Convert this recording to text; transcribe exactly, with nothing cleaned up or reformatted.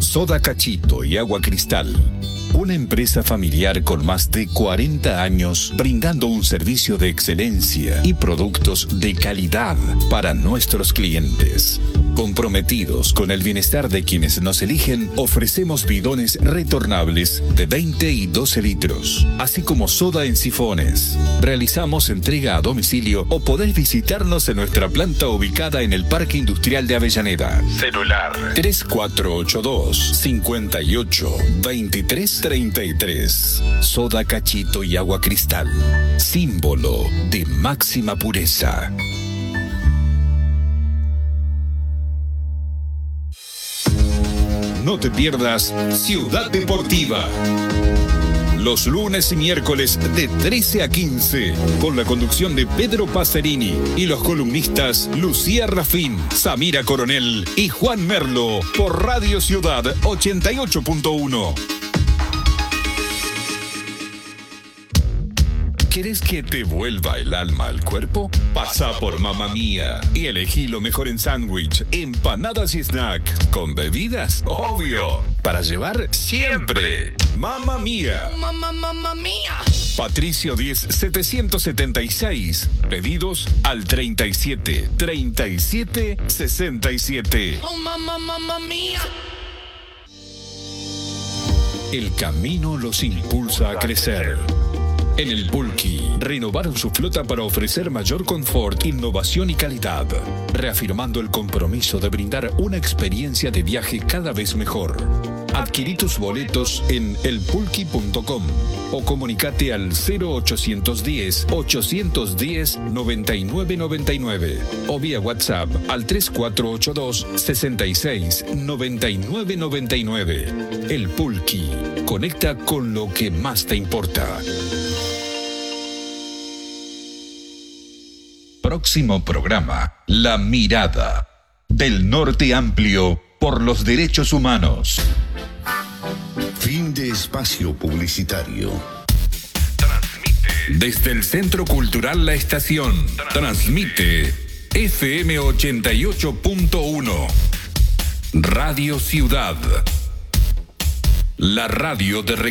Soda Cachito y Agua Cristal. Una empresa familiar con más de cuarenta años brindando un servicio de excelencia y productos de calidad para nuestros clientes. Comprometidos con el bienestar de quienes nos eligen, ofrecemos bidones retornables de veinte y doce litros, así como soda en sifones. Realizamos entrega a domicilio o podés visitarnos en nuestra planta ubicada en el Parque Industrial de Avellaneda. Celular tres cuatro ocho dos, cinco ocho, dos tres tres tres. Soda Cachito y Agua Cristal, símbolo de máxima pureza. No te pierdas Ciudad Deportiva. Los lunes y miércoles de trece a quince, con la conducción de Pedro Pacerini y los columnistas Lucía Rafín, Samira Coronel y Juan Merlo, por Radio Ciudad ochenta y ocho punto uno. ¿Querés que te vuelva el alma al cuerpo? Pasa por Mamma Mía y elegí lo mejor en sándwich, empanadas y snack. ¿Con bebidas? Obvio. Para llevar siempre. Mamma Mía. Mamma, mamma mía. Patricio diez, setecientos setenta y seis. Pedidos al treinta y siete, treinta y siete, sesenta y siete. Oh, mamma, mamma mía. El camino los impulsa a crecer. En el Pulqui, renovaron su flota para ofrecer mayor confort, innovación y calidad, reafirmando el compromiso de brindar una experiencia de viaje cada vez mejor. Adquirí tus boletos en el pulqui punto com o comunicate al cero ochocientos diez, ochocientos diez, noventa y nueve noventa y nueve o vía WhatsApp al tres cuatro ocho dos, sesenta y seis, noventa y nueve noventa y nueve. El Pulqui, conecta con lo que más te importa. Próximo programa, La Mirada, del Norte Amplio por los Derechos Humanos. Fin de espacio publicitario. Transmite desde el Centro Cultural La Estación. Transmite F M ochenta y ocho punto uno. Radio Ciudad. La radio de